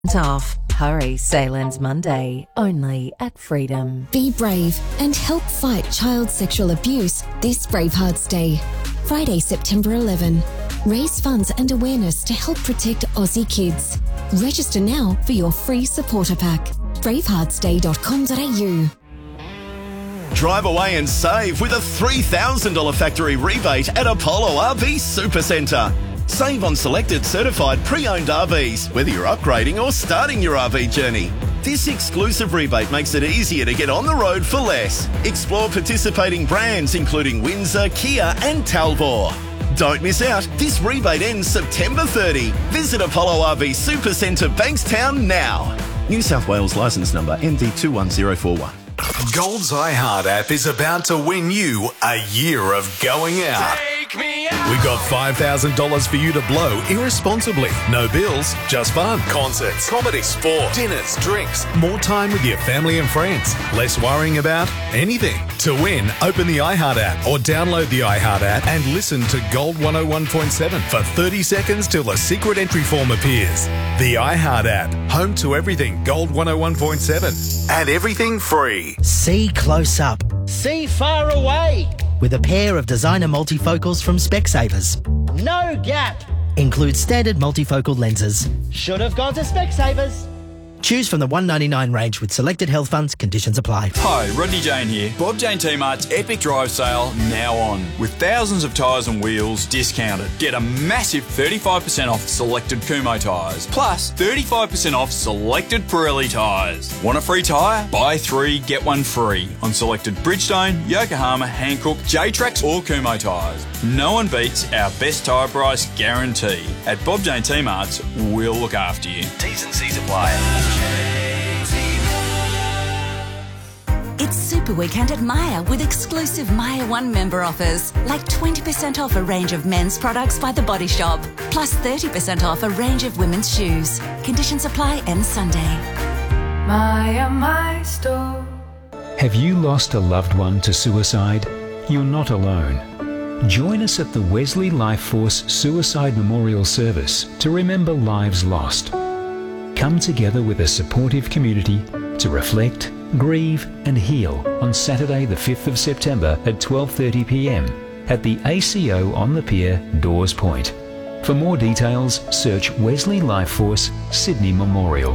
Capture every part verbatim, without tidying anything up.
Off. Hurry, sale ends Monday, only at Freedom. Be brave and help fight child sexual abuse this Bravehearts Day. Friday, September eleventh. Raise funds and awareness to help protect Aussie kids. Register now for your free supporter pack. bravehearts day dot com dot a u. Drive away and save with a three thousand dollars factory rebate at Apollo R V Supercentre. Save on selected certified pre-owned R Vs, whether you're upgrading or starting your R V journey. This exclusive rebate makes it easier to get on the road for less. Explore participating brands including Windsor, Kia and Talbot. Don't miss out. This rebate ends September thirtieth. Visit Apollo R V Supercentre Bankstown now. New South Wales licence number M D two one zero four one. Gold's iHeart app is about to win you a year of going out. Take me out. We got five thousand dollars for you to blow irresponsibly. No bills, just fun. Concerts, comedy, sport, dinners, drinks, more time with your family and friends. Less worrying about anything. To win, open the iHeart app or download the iHeart app and listen to Gold one oh one point seven for thirty seconds till a secret entry form appears. The iHeart app, home to everything Gold one oh one point seven and everything free. See close up. See far away. With a pair of designer multifocals from Specsavers. No gap. Includes standard multifocal lenses. Should have gone to Specsavers. Choose from the one ninety-nine range with selected health funds. Conditions apply. Hi, Rodney Jane here. Bob Jane T-Mart's Epic Drive Sale now on. With thousands of tyres and wheels discounted. Get a massive thirty-five percent off selected Kumho tyres. Plus thirty-five percent off selected Pirelli tyres. Want a free tyre? Buy three, get one free. On selected Bridgestone, Yokohama, Hankook, J-Trax or Kumho tyres. No one beats our best tyre price guarantee. At Bob Jane T-Mart's, we'll look after you. T's and C's apply. It's Super Weekend at Myer with exclusive Myer One member offers, like twenty percent off a range of men's products by The Body Shop, plus thirty percent off a range of women's shoes. Conditions apply end Sunday. Myer, my store. Have you lost a loved one to suicide? You're not alone. Join us at the Wesley Life Force Suicide Memorial Service to remember lives lost. Come together with a supportive community to reflect, grieve and heal on Saturday the fifth of September at twelve thirty p m at the A C O on the Pier, Dawes Point. For more details, search Wesley Life Force Sydney Memorial.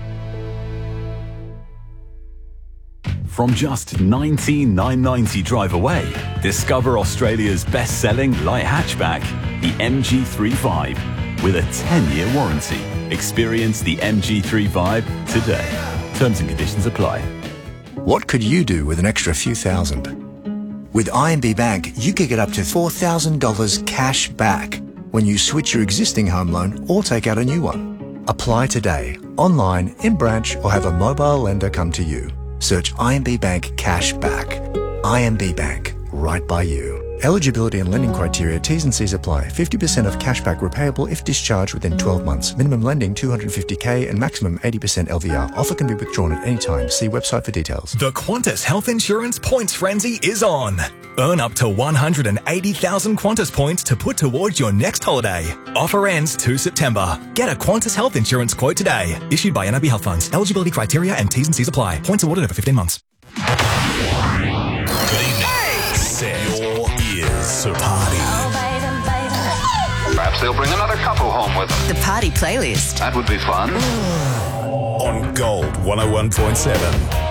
From just nineteen thousand nine hundred ninety drive away, discover Australia's best-selling light hatchback, the M G thirty-five, with a ten-year warranty. Experience the M G thirty-five today. Terms and conditions apply. What could you do with an extra few thousand? With I M B Bank, you could get up to four thousand dollars cash back when you switch your existing home loan or take out a new one. Apply today, online, in branch, or have a mobile lender come to you. Search I M B Bank Cash Back. I M B Bank, right by you. Eligibility and lending criteria, T's and C's apply. fifty percent of cashback repayable if discharged within twelve months. Minimum lending two hundred fifty thousand and maximum eighty percent L V R. Offer can be withdrawn at any time. See website for details. The Qantas Health Insurance Points Frenzy is on. Earn up to one hundred eighty thousand Qantas points to put towards your next holiday. Offer ends the second of September. Get a Qantas Health Insurance quote today. Issued by N I B Health Funds. Eligibility criteria and T's and C's apply. Points awarded over fifteen months. Good evening. Set your ears to party. Perhaps they'll bring another couple home with them. The party playlist. That would be fun. On Gold one oh one point seven.